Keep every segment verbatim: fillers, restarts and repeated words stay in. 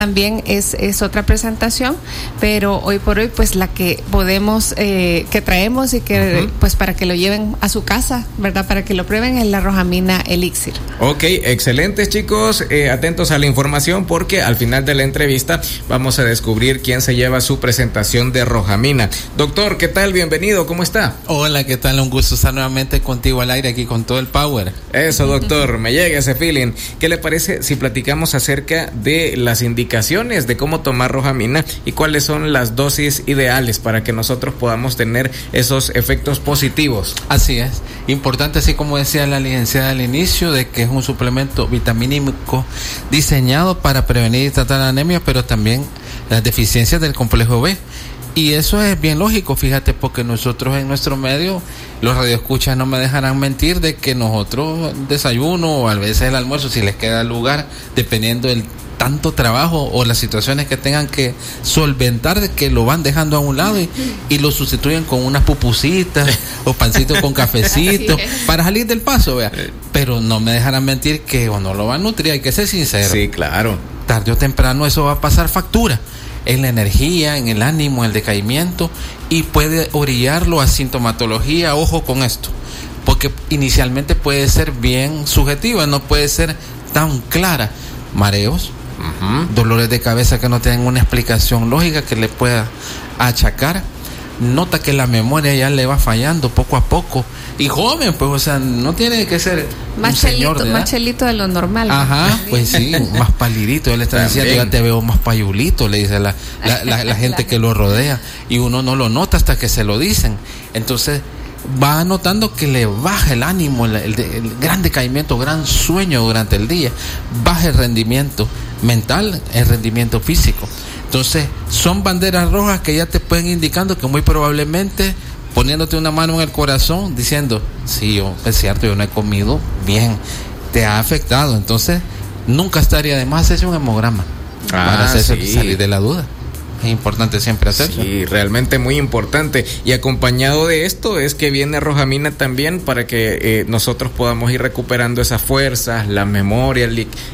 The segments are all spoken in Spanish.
también es, es otra presentación, pero hoy por hoy pues la que podemos, eh, que traemos y que uh-huh. pues para que lo lleven a su casa, ¿verdad? Para que lo prueben es la Rojamina Elixir. Ok, excelentes chicos, eh, atentos a la información porque al final de la entrevista vamos a descubrir quién se lleva su presentación de Rojamina. Doctor, ¿qué tal? Bienvenido, ¿cómo está? Hola, ¿qué tal? Un gusto estar nuevamente contigo al aire aquí con todo el power. Eso, doctor, me llega ese feeling. ¿Qué le parece si platicamos acerca de las indicaciones de cómo tomar Rojamina y cuáles son las dosis ideales para que nosotros podamos tener esos efectos positivos? Así es, importante, así como decía la licenciada al inicio, de que es un suplemento vitamínico diseñado para prevenir y tratar la anemia, pero también las deficiencias del complejo B. Y eso es bien lógico, fíjate, porque nosotros en nuestro medio, los radioescuchas no me dejarán mentir de que nosotros desayuno o a veces el almuerzo, si les queda lugar, dependiendo del tanto trabajo o las situaciones que tengan que solventar, de que lo van dejando a un lado y, y lo sustituyen con unas pupusitas o pancitos con cafecito para salir del paso, vea. Pero no me dejarán mentir que o no lo va a nutrir, hay que ser sincero. Sí, claro. Tarde o temprano eso va a pasar factura en la energía, en el ánimo, en el decaimiento, y puede orillarlo a sintomatología. Ojo con esto, porque inicialmente puede ser bien subjetiva, no puede ser tan clara. Mareos, uh-huh. dolores de cabeza que no tienen una explicación lógica que le pueda achacar. Nota que la memoria ya le va fallando poco a poco. Y joven, pues, o sea, no tiene que ser más un señor chelito, de más chelito de lo normal. Ajá, pues sí, más palidito. Él le está diciendo, ya te veo más payulito, le dice la, la, la, la gente que lo rodea. Y uno no lo nota hasta que se lo dicen. Entonces va notando que le baja el ánimo, el, el, el gran decaimiento, gran sueño durante el día, baja el rendimiento mental, el rendimiento físico. Entonces son banderas rojas que ya te pueden indicando que muy probablemente, poniéndote una mano en el corazón, diciendo, sí, yo, es cierto, yo no he comido bien, te ha afectado. Entonces nunca estaría de más hacerse un hemograma ah, para hacerse sí. salir de la duda. Es importante siempre hacerlo. Sí, realmente muy importante. Y acompañado de esto es que viene Rojamina también para que eh, nosotros podamos ir recuperando esas fuerzas, la memoria,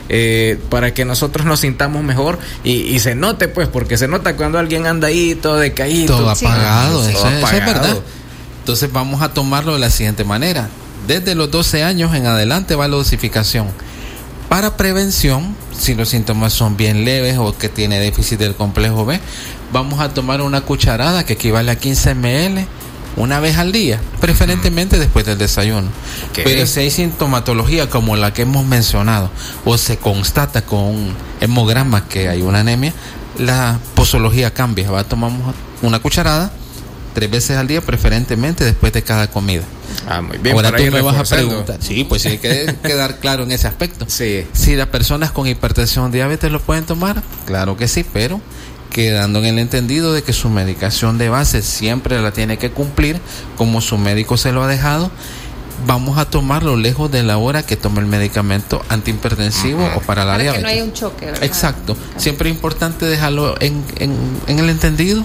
eh, para que nosotros nos sintamos mejor y, y se note, pues, porque se nota cuando alguien anda ahí todo decaído. Todo apagado, sí. eso, todo apagado. Eso es verdad. Entonces vamos a tomarlo de la siguiente manera. Desde los doce años en adelante va la dosificación. Para prevención, si los síntomas son bien leves o que tiene déficit del complejo B, vamos a tomar una cucharada que equivale a quince mililitros una vez al día, preferentemente después del desayuno. Okay. Pero si hay sintomatología como la que hemos mencionado o se constata con un hemograma que hay una anemia, la posología cambia. Va a tomar una cucharada tres veces al día, preferentemente después de cada comida. Ah, muy bien. Ahora tú me vas a preguntar. Sí, pues sí, hay que quedar claro en ese aspecto. Sí. Si las personas con hipertensión, diabetes lo pueden tomar, claro que sí, pero quedando en el entendido de que su medicación de base siempre la tiene que cumplir como su médico se lo ha dejado. Vamos a tomarlo lejos de la hora que tome el medicamento antihipertensivo uh-huh. o para la para diabetes. Que no haya un choque, ¿verdad? Exacto. Siempre es importante dejarlo en, en, en el entendido.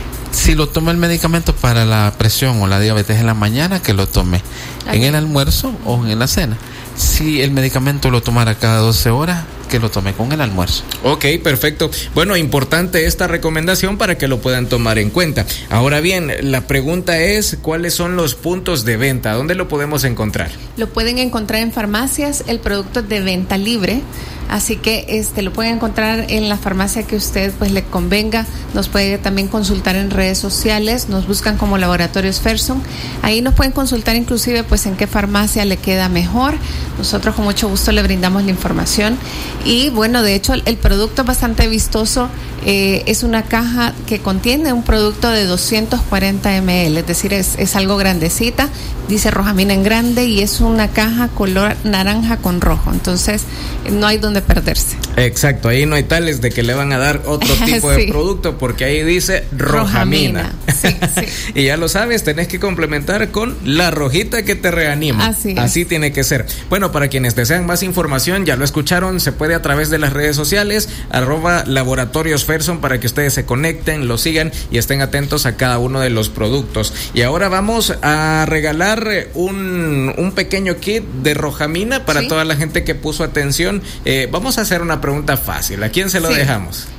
Si lo toma el medicamento para la presión o la diabetes en la mañana, que lo tome okay. en el almuerzo o en la cena. Si el medicamento lo tomara cada doce horas, que lo tome con el almuerzo. Ok, perfecto. Bueno, importante esta recomendación para que lo puedan tomar en cuenta. Ahora bien, la pregunta es, ¿cuáles son los puntos de venta? ¿Dónde lo podemos encontrar? Lo pueden encontrar en farmacias, el producto es de venta libre, así que este lo pueden encontrar en la farmacia que usted pues le convenga. Nos puede también consultar en redes sociales, nos buscan como Laboratorios Ferson. Ahí nos pueden consultar inclusive pues en qué farmacia le queda mejor. Nosotros con mucho gusto le brindamos la información. Y bueno, de hecho el, el producto es bastante vistoso, eh, es una caja que contiene un producto de doscientos cuarenta mililitros, es decir, es, es algo grandecita, dice Rojamina en grande y es una caja color naranja con rojo, entonces no hay donde perderse. Exacto, ahí no hay tales de que le van a dar otro tipo sí. de producto porque ahí dice Rojamina. Rojamina. Sí, sí. Y ya lo sabes, tenés que complementar con la rojita que te reanima. Así, Así tiene que ser. Bueno, para quienes desean más información, ya lo escucharon, se puede a través de las redes sociales, arroba Laboratorios Ferson, para que ustedes se conecten, lo sigan y estén atentos a cada uno de los productos. Y ahora vamos a regalar un, un pequeño kit de Rojamina para ¿Sí? toda la gente que puso atención. Eh, vamos a hacer una pregunta fácil. ¿A quién se lo sí. dejamos?